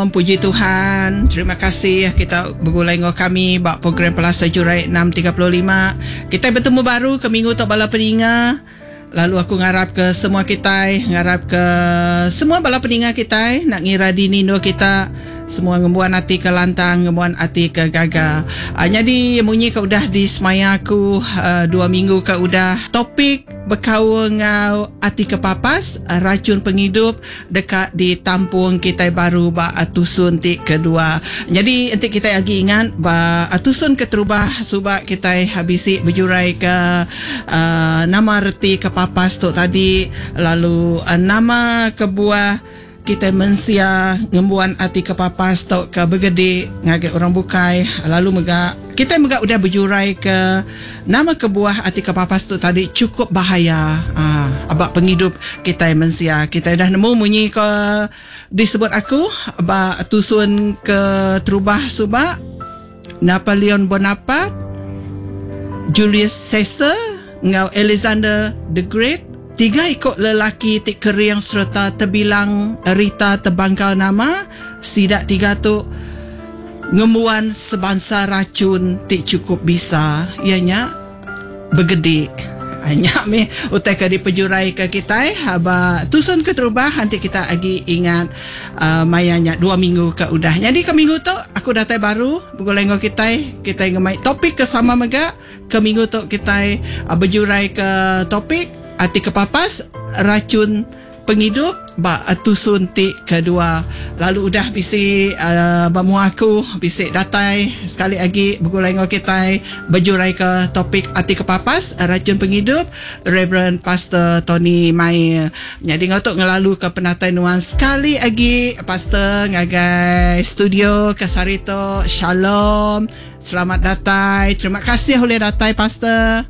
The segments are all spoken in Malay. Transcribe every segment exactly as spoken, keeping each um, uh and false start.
Shalom, puji Tuhan. Terima kasih kita bergulai dengan kami bak program Pelasa Jurai enam tiga lima. Kita bertemu baru ke minggu tok bala peninga. Lalu aku ngarap ke semua kita, ngarap ke semua bala peninga kita nak ngira di nindo kita semua ngembuan hati ke lantang, ngembuan hati ke gagal. Uh, jadi munyi ke udah di semaya aku uh, dua minggu ke udah topik berkawan ngau hati ke papas, uh, racun penghidup dekat di tampung kita baru ba atusun ti kedua. Jadi nanti kita lagi ingat ba atusun keterubah subak kita habisi berjurai ke uh, nama reti ke papas tu tadi, lalu uh, nama kebuah kita mensia ngembuan hati ke papas tau ke bergede ngagai orang bukai, lalu mega kita mega udah berjurai ke nama kebuah hati ke papas tu tadi cukup bahaya. Ah, abak penghidup kita mensia kita dah nemu munyi ke disebut aku abak tusun ke terubah subak Napoleon Bonaparte, Julius Caesar ngau Alexander the Great. Tiga ikut lelaki tik keriang serta terbilang Rita terbangkal nama. Sidak tiga tu ngemuan sebangsa racun tik cukup bisa. Ianya bergede. Hanya me utai ke di pejurai ke kita haba tusun ke terubah nanti kita lagi ingat uh, mayanya dua minggu ke udah. Jadi ke minggu tu aku datai baru bergoleng kita kita ngemai topik ke sama mega ke minggu tu kita uh, berjurai ke topik hati kepapas racun penghidup ba tusun ti kedua. Lalu udah bisi uh, bamu aku bisi datai sekali lagi bergulai dengan kita berjurai ke topik hati kepapas racun penghidup Reverend Pastor Tony Mai. Jadi ngotok ngelalu ke penatai nuan sekali lagi Pastor ngagai studio ke Sarito. Shalom, selamat datai. Terima kasih oleh datai Pastor.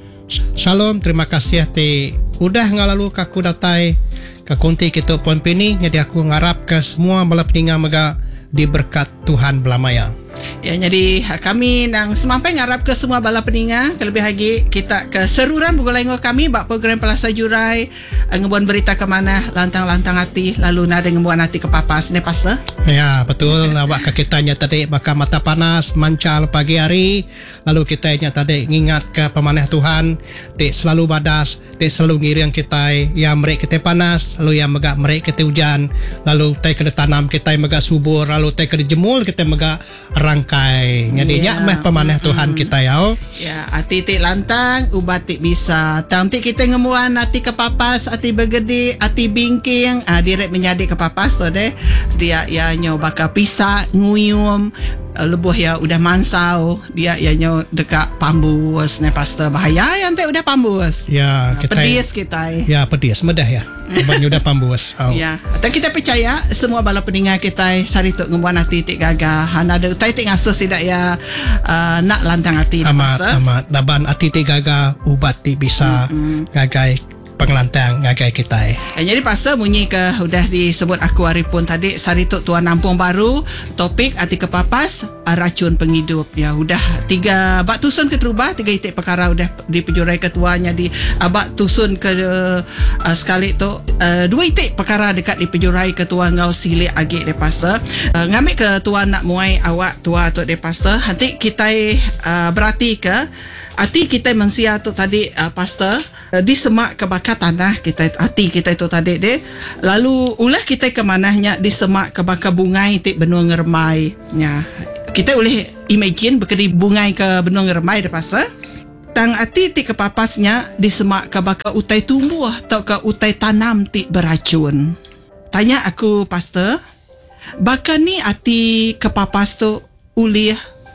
Shalom, terima kasih hati udah ngalalu kaku datai ke kunti kita pon pini. Jadi aku ngarap ke semua bala peninga mega diberkat Tuhan belamaya. Ya, jadi kami nang semampai ngarap ke semua bala peninga kelebih lagi kita ke seruran bergulai dengan kami bak program Pelasa Jurai ngebuan berita ke mana lantang-lantang hati lalu nada ngebuan hati ke papas ne Pastor. Ya betul. Awak ke kita nya tadi bakal mata panas mancal pagi hari, lalu kita nya tadi ngingat ke pemanah Tuhan tik selalu badas, tik selalu ngiring kita ya merek kita panas, lalu yang megak merek kita hujan, lalu tai kena tanam kita megak subur, lalu tai kena jemul kita megak rangkai. Jadi yeah. Nyak meh pemanah Tuhan mm-hmm. kita ya. Ya, hati tik lantang, ubat tik bisa. Tanti kita ngemuan hati ke papas, hati bergede, hati bingking, ah direct menjadi ke papas tu deh. Dia ya nyo bakal pisah, nguyum, lebuh ya udah mansau, dia ya nyo dekat pambus ne Pastor. Bahaya yang teh udah pambus. Ya, kita pedis kita. Ya, pedis medah ya. Banyak udah pambus. Oh. Ya, dan kita percaya semua bala peninga kita sari tuk ngemuan hati tik gagah. Hana ada utai tik ngasuh tidak ya uh, nak lantang hati. Amat Pastor. Amat daban hati tik gagah ubat tik bisa mm-hmm. gagai pengelantang ngagai kita. Eh, jadi Pastor bunyi ke udah disebut aku hari pun tadi Sarituk Tuan Nampung Baru topik hati kepapas racun penghidup. Ya udah tiga bak tusun ke terubah tiga itik perkara udah dipejurai ketuanya di abak tusun ke uh, sekali tu uh, dua itik perkara dekat dipejurai ketua ngau silik agi de Pastor. Uh, ngambil ke tuan nak muai awak tua tu de Pastor. Nanti kita uh, berarti ke hati kita mensia tu tadi uh, Pastor uh, di semak ke bakar tanah kita hati kita itu tadi deh. Lalu ulah kita ke manahnya di semak ke bakar bungai tik benua ngermai. Ya. Kita boleh imagine berkedi bungai ke benua ngermai de Pastor. Tang hati tik ke papasnya di semak ke bakar utai tumbuh atau ke utai tanam tik beracun. Tanya aku Pastor, bakar ni hati ke papas tu ulih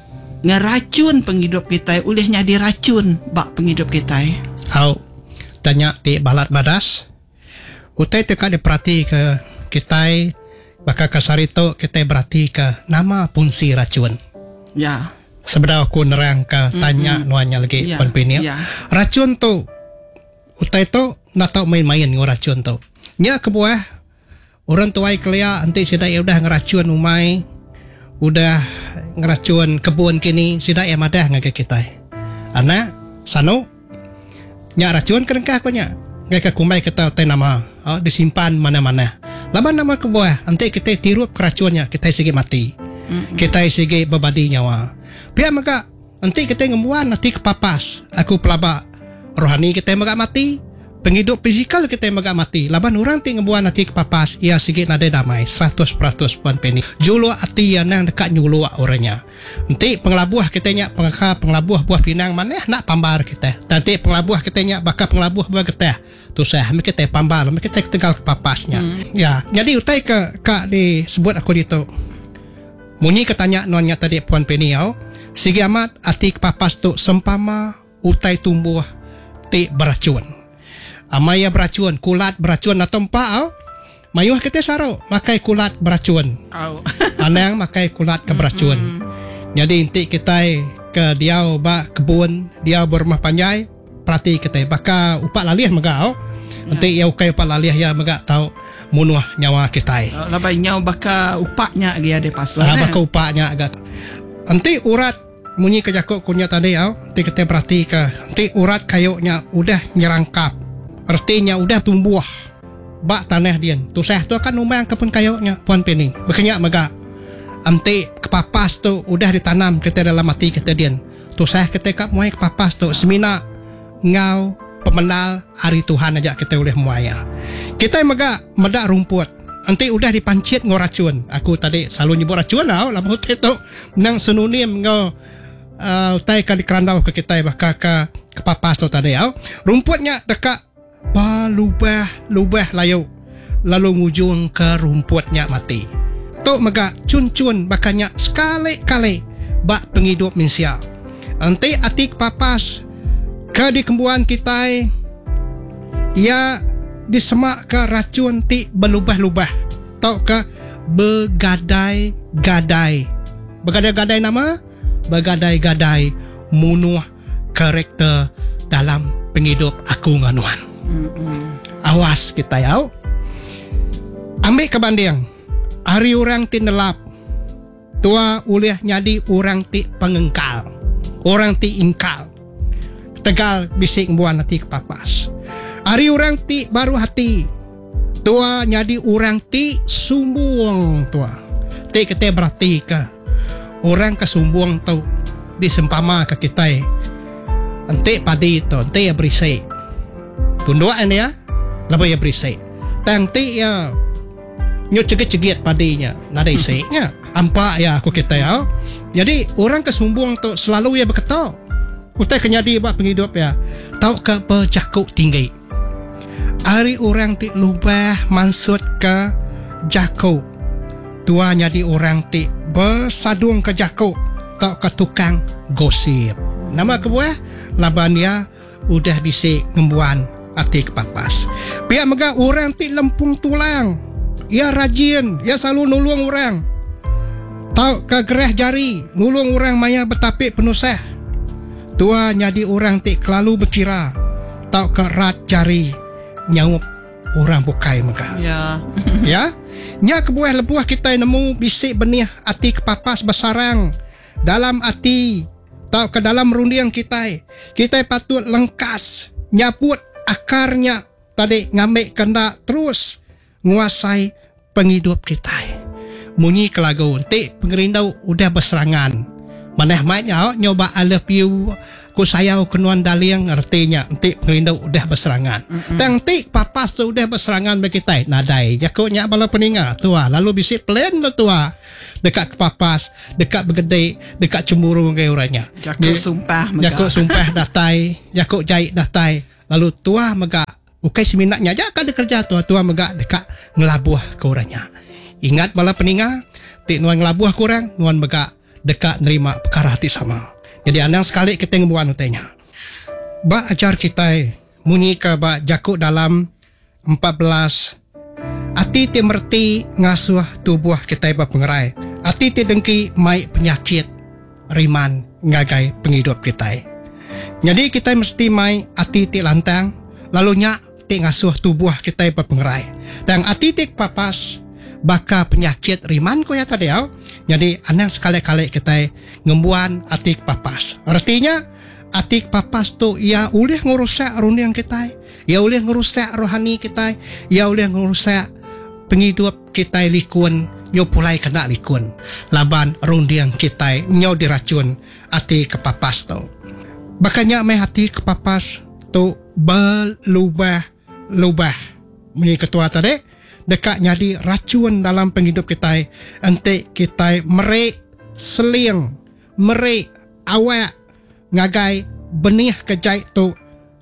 ngeracun penghidup kita, ulihnya diracun bak penghidup kita. Au tanya ti balat badas. Utai teka diperhati ke kita bakal kasarito kita berarti ke nama punsi racun. Ya. Sebenarnya aku nerang ke tanya mm-hmm. nuanya lagi ya. Penpini. Ya. Racun tu utai tu nak tahu main-main ngau racun tu. Nya kebuah orang tuai kelia nanti sidai udah ngeracun umai. Udah ngeracun kebun kini sida ya madah ngagai kita. Anak sano nya racun kerengkah ko nya. Ngagai kumai kita teh nama oh, disimpan mana-mana. Laban nama kebuah, nanti kita tirup keracuannya, kita sige mati. Mm-hmm. Kita sige babadi nyawa. Biar maka nanti kita ngembuan nanti kepapas. Aku pelabak rohani kita maga mati. Penghidup fizikal kita maga mati. Laban orang ti ngembuan nanti kepapas. Ia sige nade damai seratus peratus puan peni. Julu ati yang dekat nyulu orangnya. Nanti penglabuh kita nya pengaka penglabuh buah pinang mana nak pambar kita. Nanti penglabuh kita nya bakal penglabuh buah kita. Tu saya mereka kita pambar, mereka kita tegal kepapasnya. Hmm. Ya, jadi utai ke kak disebut aku itu. Munyi ketanya nonnya tadi puan peni au. Sige amat ati kepapas tu sempama utai tumbuh ti beracun. Amaya beracun, kulat beracun na tempa au. Mayuh kita saro makai kulat beracun. Au. Anang makai kulat ke beracun. Mm-hmm. Jadi inti kita ke dia ba kebun, dia berumah panjai, perhati kita baka upak laliah maga au. Nanti ya ukai upak laliah ya maga tau munuh nyawa kita. Oh, labai nyawa baka upaknya dia de pasal. Ah, baka upaknya agak. Nanti urat munyi ke jakuk kunya tadi au. Nanti kita perhati ke. Nanti urat kayunya udah nyerangkap. Artinya udah tumbuh bak tanah dia. Tu saya tu akan umayang kepun kayunya puan peni. Bekenya maga. Anti kepapas tu udah ditanam kita dalam mati kita dia. Tu saya ketika muai kepapas tu semina ngau pemenal hari Tuhan aja kita boleh muaya. Kita maga medak rumput. Anti udah dipancit ngoracun. Aku tadi selalu nyebut racun tau. Lama hotel tu nang sinonim ngau uh, utai kali kerandau ke kita bahkan ke kepapas tu tadi tau. Rumputnya dekat ba lubah lubah layu lalu ngujung ke rumputnya mati. Tok maga cun-cun bakanya sekali-kali bak penghidup manusia. Nanti atik papas ke di kembuan kita ia disemak ke racun ti berlubah-lubah. Tok ke begadai-gadai. Begadai-gadai nama begadai-gadai munuh karakter dalam penghidup aku nganuan. Mm-hmm. Awas kita ya. Ambil kebanding. Hari orang ti nelap. Tua ulih nyadi orang ti pengengkal. Orang ti ingkal. Tegal bisik buan hati kepapas. Hari orang ti baru hati. Tua nyadi orang ti sumbung tua. Ti kita berarti ke. Orang kesumbung tu disempama ke kita. Ante padi tu. Ante ya berisik. Tunduan ya, lebih ya berisik. Tangti ya, nyo cegit-cegit padinya, nada isiknya. Ampak ya aku kita ya. Jadi orang kesumbung tu selalu ya berkata, utai kenyadi bak penghidup ya, tau ke bercakuk tinggi. Hari orang ti lubah mansut ke jakuk. Tua nyadi orang ti bersadung ke jakuk, tau ke tukang gosip. Nama kebuah, laban ya udah bisik ngembuan hati kepapas. Biar mega orang ti lempung tulang. Ia rajin, ia selalu nulung orang. Tau ke gerah jari, nulung orang maya betapik penusah. Tua nyadi orang ti kelalu berkira. Tau ke rat jari, nyaup orang bukai mega. Ya. Ya. Nya kebuah lebuah kita nemu bisik benih hati kepapas besarang dalam hati. Tau ke dalam rundiang kita. Kita patut lengkas nyaput akarnya tadi ngambil kendak terus nguasai penghidup kita. Munyi kelagu nanti pengerindau udah berserangan. Maneh maknya nyoba I love you ku sayau kenuan daliang artinya nanti pengerindau udah berserangan. Mm-hmm. Nanti papas tu udah berserangan bagi kita. Nadai jakuknya bala peninga tua lalu bisik plan lah tua. Dekat kepapas, dekat bergedai, dekat cemburu dengan orangnya. Jakuk sumpah mega. Jakuk sumpah datai, jakuk jahit datai. Lalu tua mega ukai seminatnya aja kan kerja tua tua mega dekat ngelabuh ke orangnya. Ingat bala peninga, tik nuan ngelabuh kurang, nuan mega dekat nerima perkara hati sama. Jadi andang sekali kita ngebuan utainya. Ba ajar kita munyi ke ba jakuk dalam empat belas ati ti merti ngasuh tubuh kita ba pengerai. Ati ti dengki mai penyakit riman ngagai penghidup kita. Jadi kita mesti mai ati ti lantang lalu nya ti ngasuh tubuh kita ba pengerai. Dan ati ti papas baka penyakit riman ko ya tadi ya. Jadi anang sekali-kali kita ngembuan ati papas. Artinya ati papas tu ia ulih ngurusak runiang kita, ia ulih ngurusak rohani kita, ia ulih ngurusak penghidup kita likun nyo pulai kena likun laban rundiang kita nyo diracun ati kepapas tu bakanya mai hati kepapas tu berlubah lubah meni ketua tadi dekat jadi racun dalam penghidup kita ente kita merik seling merik awak ngagai benih kejai tu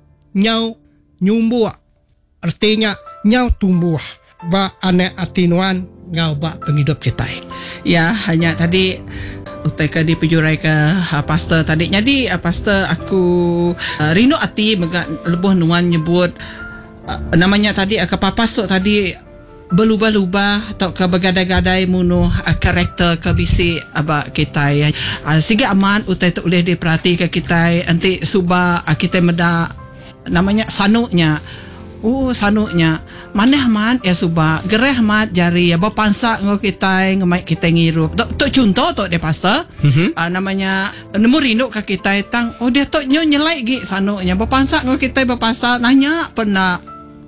nyau nyumbuh artinya nyau tumbuh ba anak atinuan ngau ba penghidup kita. Ya, hanya tadi utai ke dipejurai ke uh, pastor tadi. Jadi uh, pastor aku uh, rindu hati megak lebuh nuan nyebut uh, namanya tadi uh, kepapas tu tadi berubah-ubah atau ke bergadai-gadai munuh uh, karakter ke bisi aba kita ya. Uh, Sige aman utai tu boleh diperhati ke kita nanti suba uh, kita meda namanya sanuknya. Oh sanuknya maneh mat ya suba gereh mat jari ya bapansa ngo kita ngemai kita ngirup tok tok contoh tok de pastor mm-hmm. uh, namanya nemu rindu ka kita tang oh dia tok nyo nyelai gi sanuknya bapansa ngo kita bapansa nanya pernah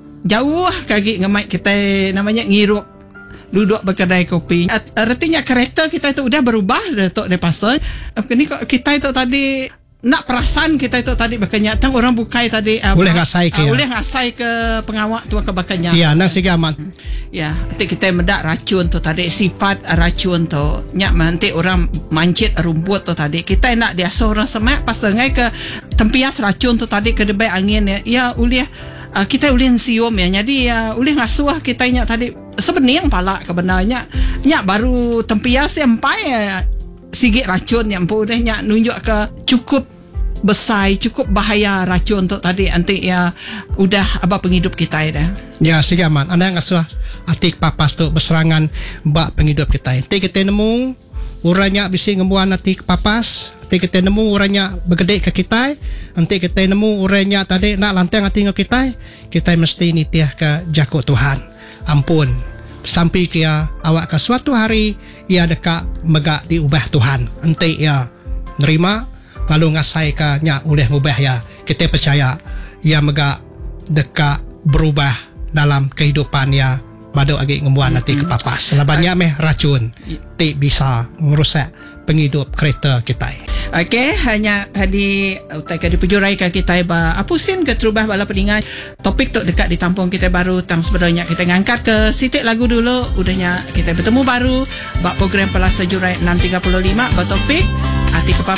jauh kagi ngemai kita namanya ngirup duduk berkedai kopi. Artinya karakter kita itu udah berubah dah tok de pastor. Ini kita itu tadi nak perasaan kita itu tadi bakanya tang orang bukai tadi uh, boleh ngasai ke uh, ya? Boleh ngasai ke pengawak tu ke bakanya ya nasi gamat ya nanti kita medak racun tu tadi sifat racun tu nyak nanti orang mancit rumput tu tadi kita nak dia seorang semak pas dengai ke tempias racun tu tadi ke debai angin ya ya ulih uh, kita ulih siom ya jadi ya ulih ngasuh kita nyak tadi sebenarnya pala kebenarnya nyak baru tempias sampai ya sigit racun yang pun dah nunjuk ke cukup besar, cukup bahaya racun tu tadi nanti ya udah apa penghidup kita dah. Ya sige aman. Anda ngasuh atik papas tu berserangan bak penghidup kita. Nanti kita nemu uranya bisi ngembuan atik papas. Nanti kita nemu uranya bergede ke kita. Nanti kita nemu uranya tadi nak lantang hati kita. Kita mesti nitiah ke jakut Tuhan. Ampun. Sampai kia awak ke suatu hari ia dekat megak diubah Tuhan ente ia nerima lalu ngasai ke nya boleh mubah ya kita percaya ia megak dekat berubah dalam kehidupan ya badu agi ngembuan nanti ke papas labannya meh racun ti bisa merusak penghidup kereta kita. Okey, hanya tadi utai ke dipejurai ke kita ba apusin ke terubah bala peningat topik tu dekat di tampung kita baru tang sebenarnya kita ngangkat ke sitik lagu dulu udahnya kita bertemu baru bak program Pelasa Jurai enam tiga lima ba topik Hati Kepapas